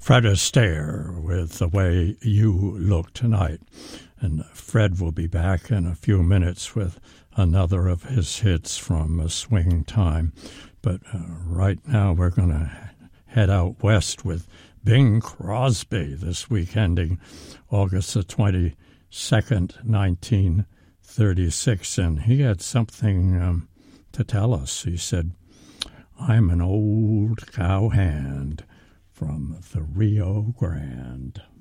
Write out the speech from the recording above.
Fred Astaire with The Way You Look Tonight. And Fred will be back in a few minutes with another of his hits from Swing Time. But right now we're going to head out west with Bing Crosby this week, ending August the 22nd, 1936. And he had something to tell us. He said, "I'm an old cowhand from the Rio Grande."